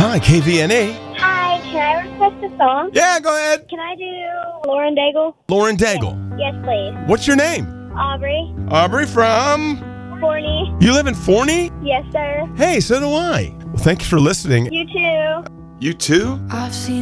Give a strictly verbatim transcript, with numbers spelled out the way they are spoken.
Hi, K V N A. Hi, can I request a song? Yeah, go ahead. Can I do Lauren Daigle? Lauren Daigle. Yes, please. What's your name? Aubrey. Aubrey from? Forney. You live in Forney? Yes, sir. Hey, so do I. Well, thanks for listening. You too. You too? I've seen